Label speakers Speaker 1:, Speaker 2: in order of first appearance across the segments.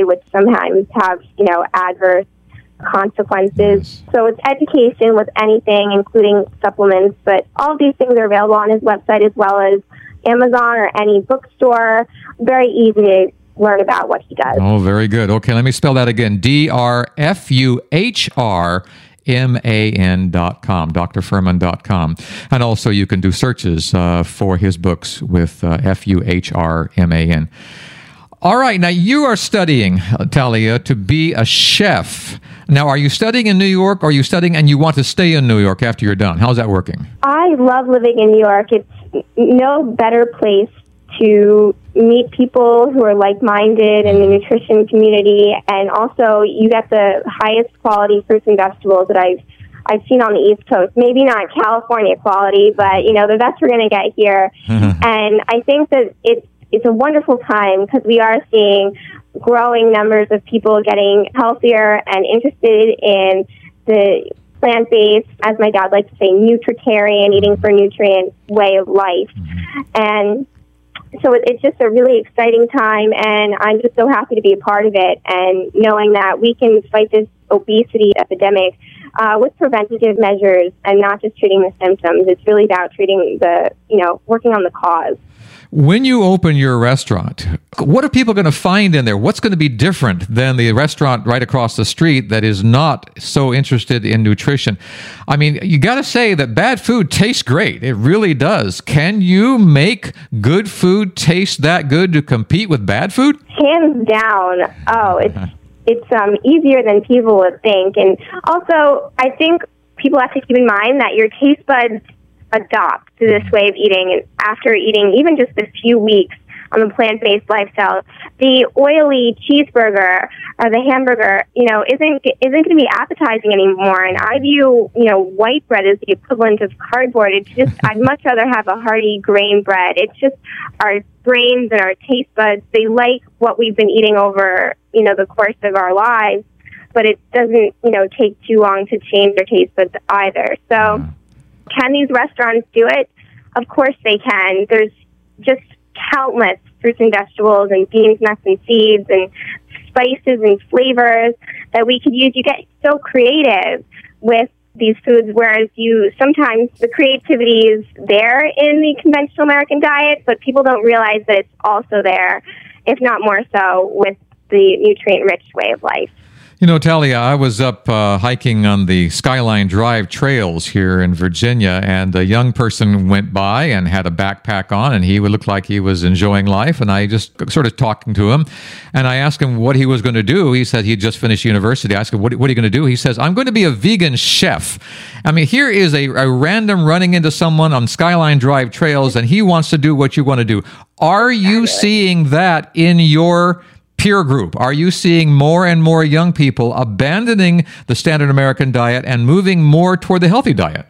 Speaker 1: which sometimes have, adverse consequences. So it's education with anything, including supplements, but all of these things are available on his website as well as Amazon or any bookstore. Very easy to learn about what he does.
Speaker 2: Oh, very good. Okay, let me spell that again. drfuhrman.com, drfuhrman.com. And also you can do searches for his books with Fuhrman. All right, now you are studying, Talia, to be a chef. Now, are you studying in New York, or are you studying and you want to stay in New York after you're done? How's that working?
Speaker 1: I love living in New York. It's no better place to meet people who are like-minded in the nutrition community, and also you get the highest quality fruits and vegetables that I've seen on the East Coast. Maybe not California quality, but the best we're going to get here. And I think that it's a wonderful time because we are seeing growing numbers of people getting healthier and interested in the plant-based, as my dad likes to say, nutritarian, eating for nutrients way of life. And so it's just a really exciting time, and I'm just so happy to be a part of it, and knowing that we can fight this obesity epidemic with preventative measures and not just treating the symptoms. It's really about treating working on the cause.
Speaker 2: When you open your restaurant, what are people going to find in there? What's going to be different than the restaurant right across the street that is not so interested in nutrition? I mean, you got to say that bad food tastes great. It really does. Can you make good food taste that good to compete with bad food?
Speaker 1: Hands down. Oh, it's easier than people would think. And also, I think people have to keep in mind that your taste buds adopt to this way of eating, and after eating even just a few weeks on the plant-based lifestyle, the oily cheeseburger or the hamburger, isn't going to be appetizing anymore. And I view, white bread as the equivalent of cardboard. It's just, I'd much rather have a hearty grain bread. It's just our brains and our taste buds, they like what we've been eating over, the course of our lives, but it doesn't, take too long to change their taste buds either. So can these restaurants do it? Of course they can. There's just countless fruits and vegetables and beans, nuts, and seeds and spices and flavors that we could use. You get so creative with these foods, whereas sometimes the creativity is there in the conventional American diet, but people don't realize that it's also there, if not more so, with the nutrient-rich way of life.
Speaker 2: Talia, I was up hiking on the Skyline Drive trails here in Virginia, and a young person went by and had a backpack on, and he looked like he was enjoying life, and I just sort of talking to him, and I asked him what he was going to do. He said he'd just finished university. I asked him, what are you going to do? He says, I'm going to be a vegan chef. I mean, here is a random running into someone on Skyline Drive trails, and he wants to do what you want to do. Are you seeing that in your peer group? Are you seeing more and more young people abandoning the standard American diet and moving more toward the healthy diet?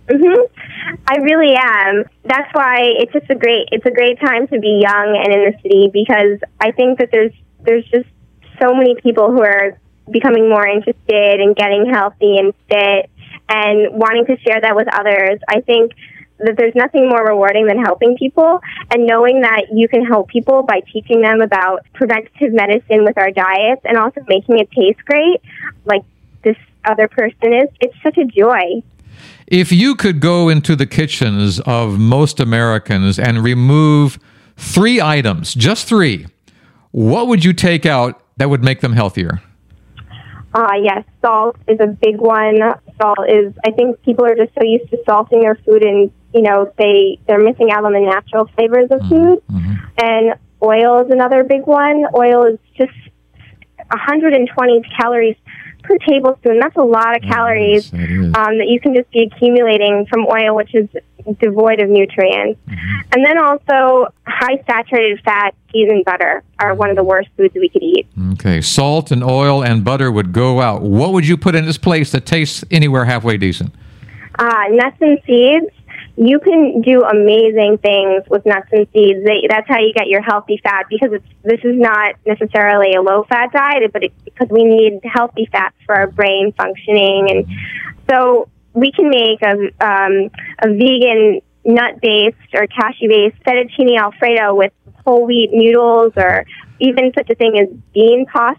Speaker 1: I really am. That's why it's a great time to be young and in the city, because I think that there's just so many people who are becoming more interested in getting healthy and fit and wanting to share that with others. I think that there's nothing more rewarding than helping people, and knowing that you can help people by teaching them about preventative medicine with our diets and also making it taste great like this other person is. It's such a joy.
Speaker 2: If you could go into the kitchens of most Americans and remove 3 items, just 3, what would you take out that would make them healthier?
Speaker 1: Yes, salt is a big one. Salt is, I think people are just so used to salting their food, and, they're missing out on the natural flavors of food. And oil is another big one. Oil is just 120 calories per tablespoon. That's a lot of calories that you can just be accumulating from oil, which is devoid of nutrients. And then also high saturated fat, cheese, and butter are one of the worst foods we could eat. Okay,
Speaker 2: salt and oil and butter would go out. What would you put in this place that tastes anywhere halfway decent?
Speaker 1: Nuts and seeds. You can do amazing things with nuts and seeds. That's how you get your healthy fat, because this is not necessarily a low-fat diet, but because we need healthy fats for our brain functioning. And so we can make a vegan nut-based or cashew-based fettuccine Alfredo with whole wheat noodles, or even such a thing as bean pasta